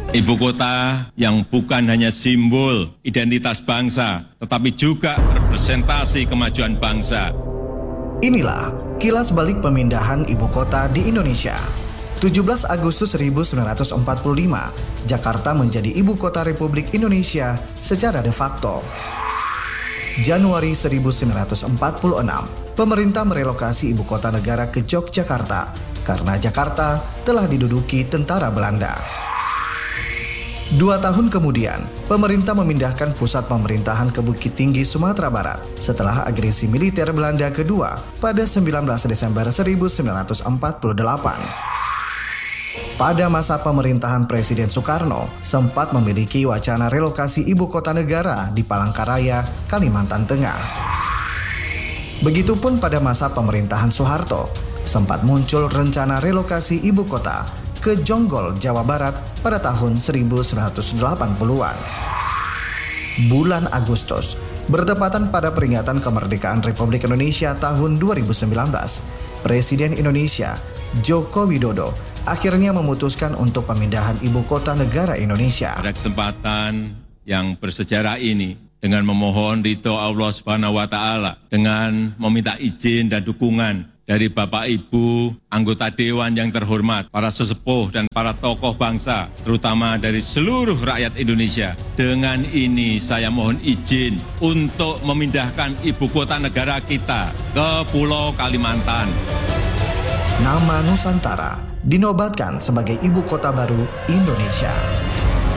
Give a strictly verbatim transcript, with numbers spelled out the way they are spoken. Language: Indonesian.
Ibu kota yang bukan hanya simbol identitas bangsa, tetapi juga representasi kemajuan bangsa. Inilah kilas balik pemindahan ibu kota di Indonesia. tujuh belas Agustus seribu sembilan ratus empat puluh lima, Jakarta menjadi ibu kota Republik Indonesia secara de facto. Januari seribu sembilan ratus empat puluh enam, pemerintah merelokasi ibu kota negara ke Yogyakarta karena Jakarta telah diduduki tentara Belanda. Dua tahun kemudian, pemerintah memindahkan pusat pemerintahan ke Bukit Tinggi, Sumatera Barat setelah agresi militer Belanda kedua pada sembilan belas Desember seribu sembilan ratus empat puluh delapan. Pada masa pemerintahan Presiden Soekarno, sempat memiliki wacana relokasi ibu kota negara di Palangkaraya, Kalimantan Tengah. Begitupun pada masa pemerintahan Soeharto, sempat muncul rencana relokasi ibu kota ke Jonggol, Jawa Barat pada tahun seribu sembilan ratus delapan puluhan. Bulan Agustus, bertepatan pada peringatan kemerdekaan Republik Indonesia tahun dua ribu sembilan belas, Presiden Indonesia Joko Widodo akhirnya memutuskan untuk pemindahan ibu kota negara Indonesia. Pada kesempatan yang bersejarah ini, dengan memohon ridho Allah Subhanahu wa Ta'ala, dengan meminta izin dan dukungan dari Bapak Ibu, anggota Dewan yang terhormat, para sesepuh dan para tokoh bangsa, terutama dari seluruh rakyat Indonesia. Dengan ini saya mohon izin untuk memindahkan ibu kota negara kita ke Pulau Kalimantan. Nama Nusantara dinobatkan sebagai ibu kota baru Indonesia.